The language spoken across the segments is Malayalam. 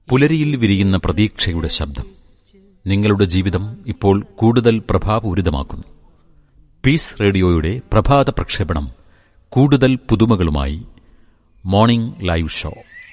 പുലരിയിൽ വിരിയുന്ന പ്രതീക്ഷയുടെ ശബ്ദം നിങ്ങളുടെ ജീവിതം ഇപ്പോൾ കൂടുതൽ പ്രഭാപൂരിതമാക്കുന്നു. പീസ് റേഡിയോയുടെ പ്രഭാത പ്രക്ഷേപണം കൂടുതൽ പുതുമകളുമായി മോർണിംഗ് ലൈവ് ഷോ.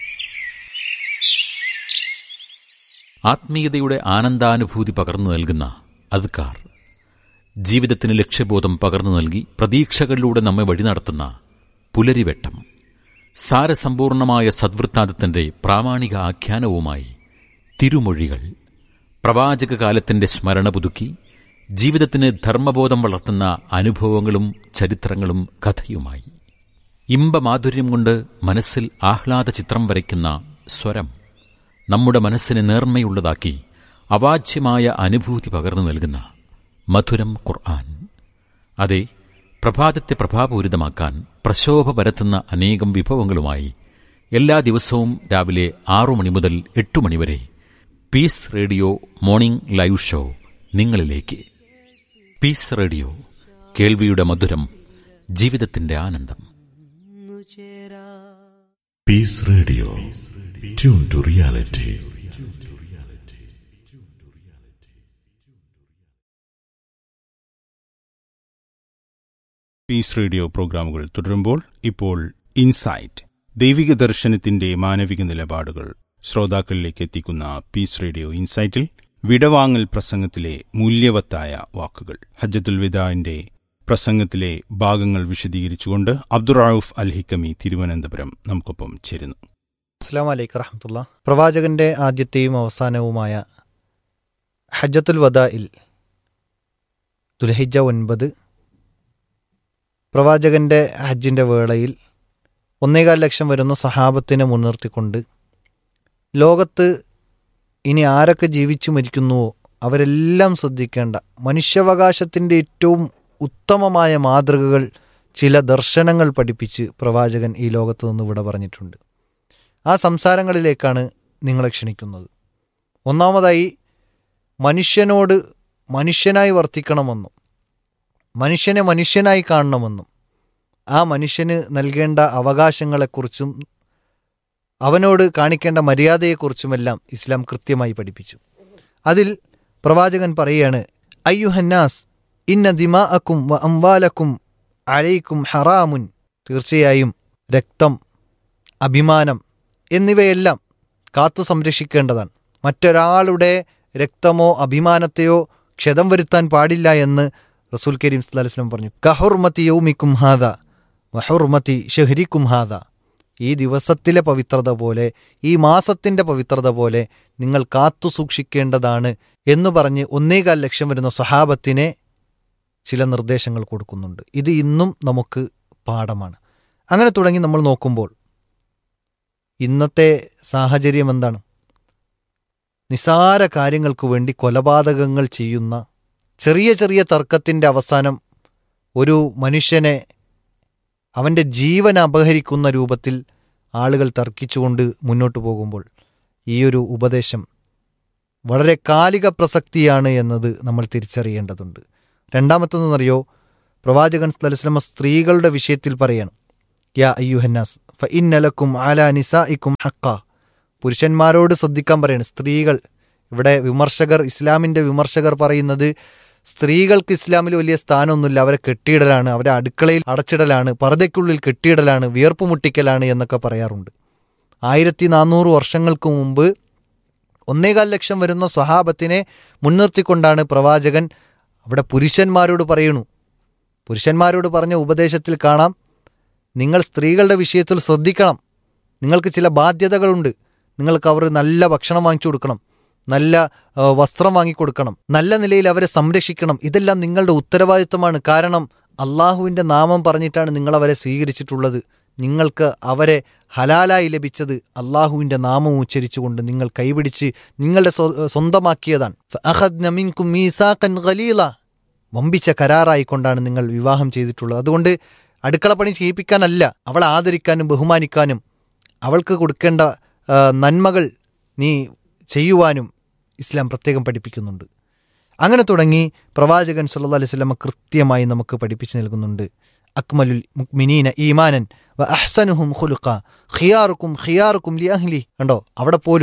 ആത്മീയതയുടെ ആനന്ദാനുഭൂതി പകർന്നു നൽകുന്ന അദ്കാർ, ജീവിതത്തിന് ലക്ഷ്യബോധം പകർന്നു നൽകി പ്രതീക്ഷകളിലൂടെ നമ്മെ വഴി നടത്തുന്ന പുലരിവെട്ടം, സാരസമ്പൂർണമായ സദ്വൃത്താന്തത്തിന്റെ പ്രാമാണിക ആഖ്യാനവുമായി തിരുമൊഴികൾ, പ്രവാചകകാലത്തിന്റെ സ്മരണ പുതുക്കി ജീവിതത്തിന് ധർമ്മബോധം വളർത്തുന്ന അനുഭവങ്ങളും ചരിത്രങ്ങളും കഥയുമായി ഇമ്പമാധുര്യം കൊണ്ട് മനസ്സിൽ ആഹ്ലാദ ചിത്രം വരയ്ക്കുന്ന സ്വരം, നമ്മുടെ മനസ്സിനെ നേർമ്മയുള്ളതാക്കി അവാച്യമായ അനുഭൂതി പകർന്നു നൽകുന്ന മധുരം ഖുർആൻ. അതെ, പ്രഭാതത്തെ പ്രഭാപൂരിതമാക്കാൻ പ്രശോഭ പരത്തുന്ന അനേകം വിഭവങ്ങളുമായി എല്ലാ ദിവസവും രാവിലെ 6 മണി മുതൽ 8 മണി വരെ piece radio morning live show നിങ്ങളിലേക്ക്. പീസ് റേഡിയോ, കേൾവിയുടെ മധുരം, ജീവിതത്തിന്റെ ആനന്ദം. Piece radio, tune to reality. Piece radio പ്രോഗ്രാമുകൾ തുടരുമ്പോൾ ഇപ്പോൾ ഇൻസൈറ്റ്, ദൈവിക ദർശനത്തിന്റെ മാനവിക നിലപാടുകൾ ശ്രോതാക്കളിലേക്ക് എത്തിക്കുന്ന പീസ് റേഡിയോ ഇൻസൈറ്റിൽ വിടവാങ്ങൽ പ്രസംഗത്തിലെ മൂല്യവത്തായ വാക്കുകൾ, ഹജ്ജത്തുൽ വിദാഇന്റെ പ്രസംഗത്തിലെ ഭാഗങ്ങൾ വിശദീകരിച്ചുകൊണ്ട് അബ്ദുറൌഫ് അൽ ഹിക്കമി തിരുവനന്തപുരം നമുക്കൊപ്പം ചേരുന്നു. അസ്സലാമു അലൈക്കും വറഹ്മത്തുള്ളാഹി. പ്രവാചകന്റെ ആദ്യത്തെയും അവസാനവുമായ ഹജ്ജത്തുൽ വദാഇൽ ദുൽഹിജ്ജ 9 പ്രവാചകന്റെ ഹജ്ജിന്റെ വേളയിൽ 1.25 ലക്ഷം വരുന്ന സഹാബത്തിനെ മുൻനിർത്തിക്കൊണ്ട് ലോകത്ത് ഇനി ആരൊക്കെ ജീവിച്ചു മരിക്കുന്നുവോ അവരെല്ലാം ശ്രദ്ധിക്കേണ്ട മനുഷ്യാവകാശത്തിൻ്റെ ഏറ്റവും ഉത്തമമായ മാതൃകകൾ, ചില ദർശനങ്ങൾ പഠിപ്പിച്ച് പ്രവാചകൻ ഈ ലോകത്ത് നിന്ന് വിട പറഞ്ഞിട്ടുണ്ട്. ആ സംസാരങ്ങളിലേക്കാണ് നിങ്ങളെ ക്ഷണിക്കുന്നത്. ഒന്നാമതായി, മനുഷ്യനോട് മനുഷ്യനായി വർത്തിക്കണമെന്നും മനുഷ്യനെ മനുഷ്യനായി കാണണമെന്നും ആ മനുഷ്യന് നൽകേണ്ട അവകാശങ്ങളെക്കുറിച്ചും അവനോട് കാണിക്കേണ്ട മര്യാദയെക്കുറിച്ചുമെല്ലാം ഇസ്ലാം കൃത്യമായി പഠിപ്പിച്ചു. അതിൽ പ്രവാചകൻ പറയുകയാണ്, അയ്യുഹന്നാസ് ഇന്ന ദിമാഅക്കും വ അംവാലക്കും അലൈക്കും ഹറാമുൻ. തീർച്ചയായും രക്തം, അഭിമാനം എന്നിവയെല്ലാം കാത്തു സംരക്ഷിക്കേണ്ടതാണ്. മറ്റൊരാളുടെ രക്തമോ അഭിമാനത്തെയോ ക്ഷതം വരുത്താൻ പാടില്ല എന്ന് റസൂൽ കരീം സല്ലല്ലാഹു അലൈഹി വസല്ലം പറഞ്ഞു. കഹുർമതി യൗമിക്കും ഹാദാ വഹുർമതി ഷഹ്രിക്കും ഹാദാ. ഈ ദിവസത്തിലെ പവിത്രത പോലെ, ഈ മാസത്തിൻ്റെ പവിത്രത പോലെ നിങ്ങൾ കാത്തു സൂക്ഷിക്കേണ്ടതാണ് എന്ന് പറഞ്ഞ് 1.25 ലക്ഷം വരുന്ന സ്വഹാബത്തിനെ ചില നിർദ്ദേശങ്ങൾ കൊടുക്കുന്നുണ്ട്. ഇത് ഇന്നും നമുക്ക് പാഠമാണ്. അങ്ങനെ തുടങ്ങി നമ്മൾ നോക്കുമ്പോൾ ഇന്നത്തെ സാഹചര്യം എന്താണ്? നിസാര കാര്യങ്ങൾക്ക് വേണ്ടി കൊലപാതകങ്ങൾ ചെയ്യുന്ന, ചെറിയ ചെറിയ തർക്കത്തിൻ്റെ അവസാനം ഒരു മനുഷ്യനെ അവൻ്റെ ജീവൻ അപഹരിക്കുന്ന രൂപത്തിൽ ആളുകൾ തർക്കിച്ചുകൊണ്ട് മുന്നോട്ട് പോകുമ്പോൾ ഈ ഒരു ഉപദേശം വളരെ കാലിക പ്രസക്തിയാണ് എന്നത് നമ്മൾ തിരിച്ചറിയേണ്ടതുണ്ട്. രണ്ടാമത്തെന്നറിയോ, പ്രവാചകൻ സല്ലല്ലാഹു അലൈഹി വസല്ലം സ്ത്രീകളുടെ വിഷയത്തിൽ പറയാണ്, യാ അയ്യുഹന്നാസ് ഫഇന്ന ലക്കും അലാ നിസാഇക്കും ഹഖ്ഖ. പുരുഷന്മാരോട് ശ്രദ്ധിക്കാൻ പറയാണ്. സ്ത്രീകൾ, ഇവിടെ വിമർശകർ, ഇസ്ലാമിൻ്റെ വിമർശകർ പറയുന്നത് സ്ത്രീകൾക്ക് ഇസ്ലാമിൽ വലിയ സ്ഥാനമൊന്നുമില്ല, അവരെ കെട്ടിയിടലാണ്, അവരെ അടുക്കളയിൽ അടച്ചിടലാണ്, പർദ്ദയ്ക്കുള്ളിൽ കെട്ടിയിടലാണ്, വിയർപ്പ് മുട്ടിക്കലാണ് എന്നൊക്കെ പറയാറുണ്ട്. 1400 വർഷങ്ങൾക്ക് മുമ്പ് 1.25 ലക്ഷം വരുന്ന സ്വഹാബത്തിനെ മുൻനിർത്തിക്കൊണ്ടാണ് പ്രവാചകൻ അവിടെ പുരുഷന്മാരോട് പറയുന്നു. പുരുഷന്മാരോട് പറഞ്ഞ ഉപദേശത്തിൽ കാണാം, നിങ്ങൾ സ്ത്രീകളുടെ വിഷയത്തിൽ ശ്രദ്ധിക്കണം, നിങ്ങൾക്ക് ചില ബാധ്യതകളുണ്ട്, നിങ്ങൾക്ക് അവർ നല്ല ഭക്ഷണം വാങ്ങിച്ചു കൊടുക്കണം, നല്ല വസ്ത്രം വാങ്ങിക്കൊടുക്കണം, നല്ല നിലയിൽ അവരെ സംരക്ഷിക്കണം. ഇതെല്ലാം നിങ്ങളുടെ ഉത്തരവാദിത്വമാണ്. കാരണം അള്ളാഹുവിൻ്റെ നാമം പറഞ്ഞിട്ടാണ് നിങ്ങളവരെ സ്വീകരിച്ചിട്ടുള്ളത്. നിങ്ങൾക്ക് അവരെ ഹലാലായി ലഭിച്ചത് അള്ളാഹുവിൻ്റെ നാമം ഉച്ചരിച്ചുകൊണ്ട് നിങ്ങൾ കൈപിടിച്ച് നിങ്ങളുടെ സ്വന്തമാക്കിയതാണ്. ഫഅഖദ്ന മിൻകും മീസാഖൻ ഖലീല. വമ്പിച്ച കരാറായിക്കൊണ്ടാണ് നിങ്ങൾ വിവാഹം ചെയ്തിട്ടുള്ളത്. അതുകൊണ്ട് അടുക്കള പണി ചെയ്യിപ്പിക്കാനല്ല, അവളെ ആദരിക്കാനും ബഹുമാനിക്കാനും അവൾക്ക് കൊടുക്കേണ്ട നന്മകൾ നീ ചെയ്യുവാനും ഇസ്ലാം പ്രത്യേകം പഠിപ്പിക്കുന്നുണ്ട്. അങ്ങനെ തുടങ്ങി പ്രവാചകൻ സല്ലല്ലാഹു അലൈഹി വസല്ലം കൃത്യമായി നമുക്ക് പഠിപ്പിച്ചു നൽകുന്നുണ്ട്. അക്മലുൽ മുഅ്മിനീന ഈമാനൻ വ അഹ്സനുഹും ഖുലുഖ ഖിയാറുക്കും ഖിയാറുക്കും ലി അഹ്ലി. കണ്ടോ, അവിടെ പോലും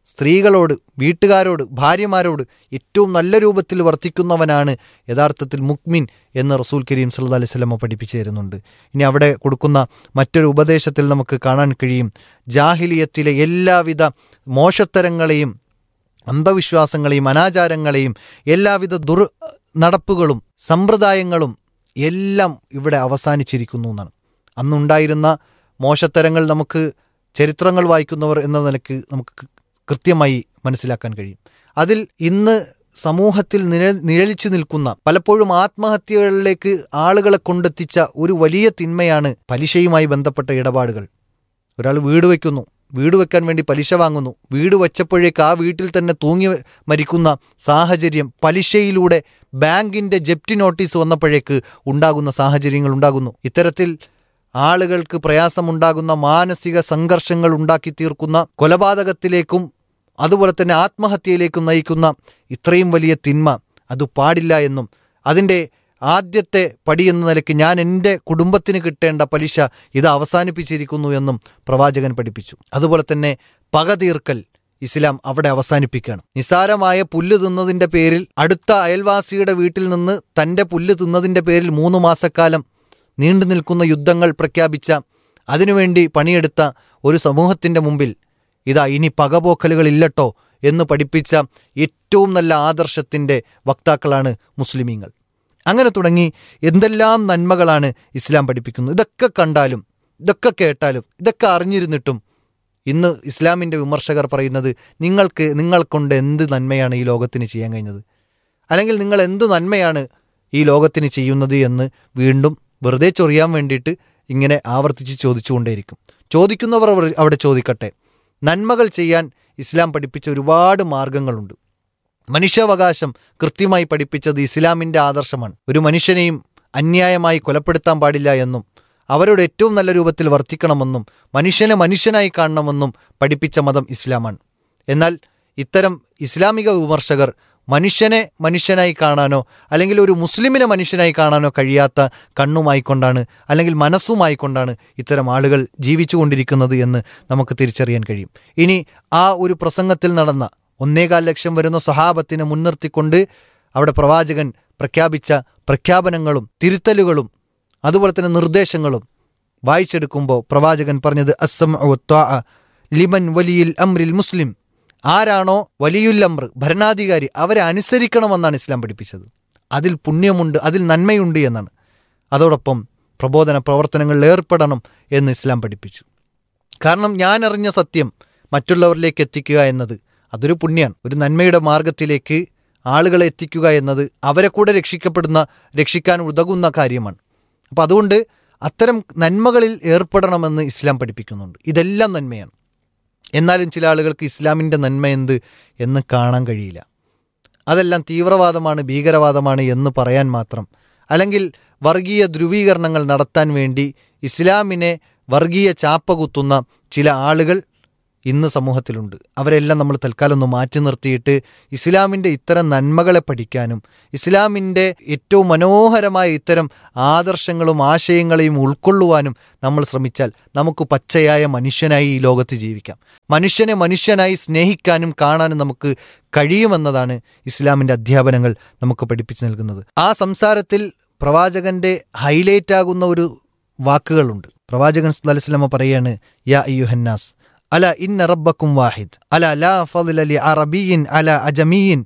സ്ത്രീകളോട്, വീട്ടുകാരോട്, ഭാര്യമാരോട് ഏറ്റവും നല്ല രൂപത്തിൽ വർത്തിക്കുന്നവനാണ് യഥാർത്ഥത്തിൽ മുക്മിൻ എന്ന് റസൂൽ കരീം സല്ലല്ലാഹു അലൈഹി വസല്ലം പഠിപ്പിച്ചു തരുന്നുണ്ട്. ഇനി അവിടെ കൊടുക്കുന്ന മറ്റൊരു ഉപദേശത്തിൽ നമുക്ക് കാണാൻ കഴിയും, ജാഹിലിയത്തിലെ എല്ലാവിധ മോശത്തരങ്ങളെയും അന്ധവിശ്വാസങ്ങളെയും അനാചാരങ്ങളെയും എല്ലാവിധ നടപ്പുകളും സമ്പ്രദായങ്ങളും എല്ലാം ഇവിടെ അവസാനിച്ചിരിക്കുന്നു എന്നാണ്. അന്നുണ്ടായിരുന്ന മോശത്തരങ്ങൾ നമുക്ക് ചരിത്രങ്ങൾ വായിക്കുന്നവർ എന്ന നിലയ്ക്ക് നമുക്ക് കൃത്യമായി മനസ്സിലാക്കാൻ കഴിയും. അതിൽ ഇന്ന് സമൂഹത്തിൽ നിഴലിച്ചു നിൽക്കുന്ന, പലപ്പോഴും ആത്മഹത്യകളിലേക്ക് ആളുകളെ കൊണ്ടെത്തിച്ച ഒരു വലിയ തിന്മയാണ് പലിശയുമായി ബന്ധപ്പെട്ട ഇടപാടുകൾ. ഒരാൾ വീട് വയ്ക്കുന്നു, വീട് വെക്കാൻ വേണ്ടി പലിശ വാങ്ങുന്നു, വീട് വച്ചപ്പോഴേക്ക് ആ വീട്ടിൽ തന്നെ തൂങ്ങി മരിക്കുന്ന സാഹചര്യം പലിശയിലൂടെ ബാങ്കിൻ്റെ ജപ്തി നോട്ടീസ് വന്നപ്പോഴേക്ക് ഉണ്ടാകുന്ന സാഹചര്യങ്ങൾ ഉണ്ടാകുന്നു. ഇത്തരത്തിൽ ആളുകൾക്ക് പ്രയാസമുണ്ടാകുന്ന, മാനസിക സംഘർഷങ്ങൾ ഉണ്ടാക്കി തീർക്കുന്ന, കൊലപാതകത്തിലേക്കും അതുപോലെ തന്നെ ആത്മഹത്യയിലേക്കും നയിക്കുന്ന ഇത്രയും വലിയ തിന്മ അത് പാടില്ല എന്നും അതിൻ്റെ ആദ്യത്തെ പടിയെന്ന നിലയ്ക്ക് ഞാൻ എൻ്റെ കുടുംബത്തിന് കിട്ടേണ്ട പലിശ ഇത് അവസാനിപ്പിച്ചിരിക്കുന്നു എന്നും പ്രവാചകൻ പഠിപ്പിച്ചു. അതുപോലെ തന്നെ പക തീർക്കൽ ഇസ്ലാം അവിടെ അവസാനിപ്പിക്കുകയാണ്. നിസാരമായ പുല്ല് തിന്നതിൻ്റെ പേരിൽ അടുത്ത അയൽവാസിയുടെ വീട്ടിൽ നിന്ന് തൻ്റെ പുല്ല് തിന്നതിൻ്റെ പേരിൽ 3 മാസക്കാലം നീണ്ടു നിൽക്കുന്ന യുദ്ധങ്ങൾ പ്രഖ്യാപിച്ച, അതിനുവേണ്ടി പണിയെടുത്ത ഒരു സമൂഹത്തിൻ്റെ മുമ്പിൽ ഇതാ ഇനി പകപോക്കലുകളില്ലട്ടോ എന്ന് പഠിപ്പിച്ച ഏറ്റവും നല്ല ആദർശത്തിൻ്റെ വക്താക്കളാണ് മുസ്ലിമീങ്ങൾ. അങ്ങനെ തുടങ്ങി എന്തെല്ലാം നന്മകളാണ് ഇസ്ലാം പഠിപ്പിക്കുന്നത്. ഇതൊക്കെ കണ്ടാലും ഇതൊക്കെ കേട്ടാലും ഇതൊക്കെ അറിഞ്ഞിരുന്നിട്ടും ഇന്ന് ഇസ്ലാമിൻ്റെ വിമർശകർ പറയുന്നത് നിങ്ങൾക്കൊണ്ട് എന്ത് നന്മയാണ് ഈ ലോകത്തിന് ചെയ്യാൻ കഴിഞ്ഞത്, അല്ലെങ്കിൽ നിങ്ങൾ എന്ത് നന്മയാണ് ഈ ലോകത്തിന് ചെയ്യുന്നത് എന്ന് വീണ്ടും വെറുതെ ചൊറിയാൻ വേണ്ടിയിട്ട് ഇങ്ങനെ ആവർത്തിച്ച് ചോദിച്ചുകൊണ്ടേയിരിക്കും. ചോദിക്കുന്നവർ അവിടെ ചോദിക്കട്ടെ. നന്മകൾ ചെയ്യാൻ ഇസ്ലാം പഠിപ്പിച്ച ഒരുപാട് മാർഗങ്ങളുണ്ട്. മനുഷ്യാവകാശം കൃത്യമായി പഠിപ്പിച്ചത് ഇസ്ലാമിൻ്റെ ആദർശമാണ്. ഒരു മനുഷ്യനെയും അന്യായമായി കൊലപ്പെടുത്താൻ പാടില്ല എന്നും അവരോട് ഏറ്റവും നല്ല രൂപത്തിൽ വർത്തിക്കണമെന്നും മനുഷ്യനെ മനുഷ്യനായി കാണണമെന്നും പഠിപ്പിച്ച മതം ഇസ്ലാമാണ്. എന്നാൽ ഇത്തരം ഇസ്ലാമിക വിമർശകർ മനുഷ്യനെ മനുഷ്യനായി കാണാനോ അല്ലെങ്കിൽ ഒരു മുസ്ലിമിനെ മനുഷ്യനായി കാണാനോ കഴിയാത്ത കണ്ണുമായിക്കൊണ്ടാണ് അല്ലെങ്കിൽ മനസ്സുമായിക്കൊണ്ടാണ് ഇത്തരം ആളുകൾ ജീവിച്ചുകൊണ്ടിരിക്കുന്നത് എന്ന് നമുക്ക് തിരിച്ചറിയാൻ കഴിയും. ഇനി ആ ഒരു പ്രസംഗത്തിൽ നടന്ന 1.25 ലക്ഷം വരുന്ന സ്വഹാബത്തിനെ മുൻനിർത്തിക്കൊണ്ട് അവിടെ പ്രവാചകൻ പ്രഖ്യാപിച്ച പ്രഖ്യാപനങ്ങളും തിരുത്തലുകളും അതുപോലെ തന്നെ നിർദ്ദേശങ്ങളും വായിച്ചെടുക്കുമ്പോൾ പ്രവാചകൻ പറഞ്ഞത് അസ്സംഉ വത്വാഅ ലിമൻ വലിയിൽ അംറിൽ മുസ്ലിം. ആരാണോ വലിയുൽ അംർ, ഭരണാധികാരി, അവരെ അനുസരിക്കണമെന്നാണ് ഇസ്ലാം പഠിപ്പിച്ചത്. അതിൽ പുണ്യമുണ്ട്, അതിൽ നന്മയുണ്ട് എന്നാണ്. അതോടൊപ്പം പ്രബോധന പ്രവർത്തനങ്ങളിൽ ഏർപ്പെടണം എന്ന് ഇസ്ലാം പഠിപ്പിച്ചു. കാരണം ഞാൻ അറിഞ്ഞ സത്യം മറ്റുള്ളവരിലേക്ക് എത്തിക്കുക എന്നത് അതൊരു പുണ്യമാണ്. ഒരു നന്മയുടെ മാർഗത്തിലേക്ക് ആളുകളെ എത്തിക്കുക എന്നത് അവരെ കൂടെ രക്ഷിക്കാൻ ഉതകുന്ന കാര്യമാണ്. അപ്പോൾ അതുകൊണ്ട് അത്തരം നന്മകളിൽ ഏർപ്പെടണമെന്ന് ഇസ്ലാം പഠിപ്പിക്കുന്നുണ്ട്. ഇതെല്ലാം നന്മയാണ്. എന്നാലും ചില ആളുകൾക്ക് ഇസ്ലാമിൻ്റെ നന്മ എന്ത് എന്ന് കാണാൻ കഴിയില്ല. അതെല്ലാം തീവ്രവാദമാണ്, ഭീകരവാദമാണ് എന്ന് പറയാൻ മാത്രം, അല്ലെങ്കിൽ വർഗീയ ധ്രുവീകരണങ്ങൾ നടത്താൻ വേണ്ടി ഇസ്ലാമിനെ വർഗീയ ചാപ്പ കുത്തുന്ന ചില ആളുകൾ ഇന്ന് സമൂഹത്തിലുണ്ട്. അവരെല്ലാം നമ്മൾ തൽക്കാലം ഒന്ന് മാറ്റി നിർത്തിയിട്ട് ഇസ്ലാമിൻ്റെ ഇത്തരം നന്മകളെ പഠിക്കാനും ഇസ്ലാമിൻ്റെ ഏറ്റവും മനോഹരമായ ഇത്തരം ആദർശങ്ങളും ആശയങ്ങളെയും ഉൾക്കൊള്ളുവാനും നമ്മൾ ശ്രമിച്ചാൽ നമുക്ക് പച്ചയായ മനുഷ്യനായി ഈ ലോകത്ത് ജീവിക്കാം. മനുഷ്യനെ മനുഷ്യനായി സ്നേഹിക്കാനും കാണാനും നമുക്ക് കഴിയുമെന്നതാണ് ഇസ്ലാമിൻ്റെ അധ്യാപനങ്ങൾ നമുക്ക് പഠിപ്പിച്ചു നൽകുന്നത്. ആ സംസാരത്തിൽ പ്രവാചകന്റെ ഹൈലൈറ്റ് ആകുന്ന ഒരു വാക്കുകളുണ്ട്. പ്രവാചകൻ സല്ലല്ലാഹു അലൈഹി വസല്ലം പറയാണ്, യാ അയ്യുഹന്നാസ് അല ഇന്ന റബ്ബക്കും വാഹിദ് അല ലാ ഫദ്ല ലി അറബിയ്യിൻ അല അജമിയ്യിൻ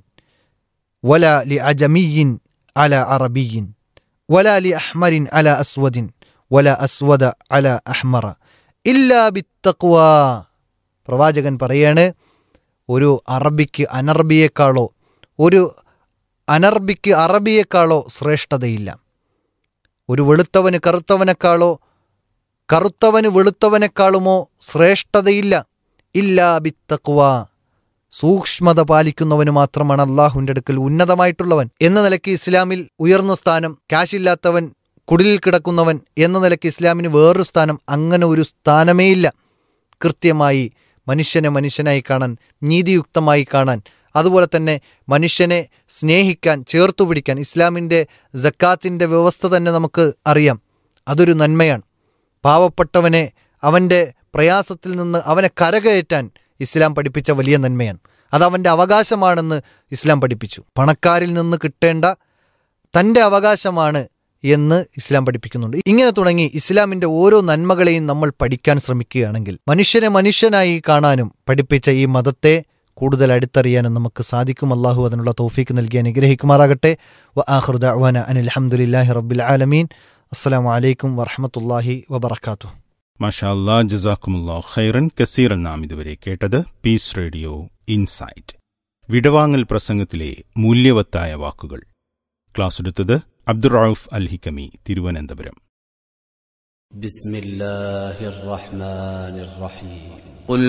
വല ലി അജമിയ്യിൻ അല അറബിയ്യിൻ വല ലി അഹ്മരിൻ അല അസ്വദിൻ വല അസ്വദ അല അഹ്മറ ഇല്ലാ ബിത്തഖ്വാ. പ്രവാചകൻ പറയാണ്, ഒരു അറബിക്ക് അനർബിയേക്കാളോ ഒരു അനർബിക്ക് അറബിയേക്കാളോ ശ്രേഷ്ഠതയില്ല. ഒരു വെളുത്തവന് കറുത്തവനേക്കാളോ കറുത്തവന് വെളുത്തവനേക്കാളുമോ ശ്രേഷ്ഠതയില്ല. ഇല്ലാ ബിത്തഖ്വാ, സൂക്ഷ്മത പാലിക്കുന്നവന് മാത്രമാണ് അള്ളാഹുവിൻ്റെ അടുക്കൽ ഉന്നതമായിട്ടുള്ളവൻ എന്ന നിലയ്ക്ക് ഇസ്ലാമിൽ ഉയർന്ന സ്ഥാനം. കാശില്ലാത്തവൻ, കുടിലിൽ കിടക്കുന്നവൻ എന്ന നിലയ്ക്ക് ഇസ്ലാമിന് വേറൊരു സ്ഥാനം, അങ്ങനെ ഒരു സ്ഥാനമേയില്ല. കൃത്യമായി മനുഷ്യനെ മനുഷ്യനായി കാണാൻ, നീതിയുക്തമായി കാണാൻ, അതുപോലെ തന്നെ മനുഷ്യനെ സ്നേഹിക്കാൻ, ചേർത്തുപിടിക്കാൻ ഇസ്ലാമിൻ്റെ സക്കാത്തിൻ്റെ വ്യവസ്ഥ തന്നെ നമുക്ക് അറിയാം. അതൊരു നന്മയാണ്. പാവപ്പെട്ടവനെ അവൻ്റെ പ്രയാസത്തിൽ നിന്ന് അവനെ കരകയറ്റാൻ ഇസ്ലാം പഠിപ്പിച്ച വലിയ നന്മയാണ്. അതവൻ്റെ അവകാശമാണെന്ന് ഇസ്ലാം പഠിപ്പിച്ചു. പണക്കാരിൽ നിന്ന് കിട്ടേണ്ട തൻ്റെ അവകാശമാണ് എന്ന് ഇസ്ലാം പഠിപ്പിക്കുന്നുണ്ട്. ഇങ്ങനെ തുടങ്ങി ഇസ്ലാമിൻ്റെ ഓരോ നന്മകളെയും നമ്മൾ പഠിക്കാൻ ശ്രമിക്കുകയാണെങ്കിൽ മനുഷ്യനെ മനുഷ്യനായി കാണാനും പഠിപ്പിച്ച ഈ മതത്തെ കൂടുതൽ അടുത്തറിയാനും നമുക്ക് സാധിക്കും. അള്ളാഹു അതിനുള്ള തൗഫീക്ക് നൽകി അനുഗ്രഹിക്കുമാറാകട്ടെ. വആഖിറു ദഅ്വാന അനിൽ ഹംദുലില്ലാഹി റബ്ബിൽ ആലമീൻ. അസ്സലാമു അലൈക്കും വറഹ്മത്തുള്ളാഹി വബറകാതുഹു. മാഷാ അല്ലാ, ജസാക്കുമുല്ലാഹു ഖൈറൻ കസീറൻ. നാം ഇതുവരെ കേട്ടത് പീസ് റേഡിയോ ഇൻസൈറ്റ്, വിടവാങ്ങൽ പ്രസംഗത്തിലെ മൂല്യവത്തായ വാക്കുകൾ. ക്ലാസ് എടുത്തത് അബ്ദുറൌഫ് അൽ ഹിക്കമി, തിരുവനന്തപുരം. ബിസ്മില്ലാഹിർ റഹ്മാനിർ റഹീം.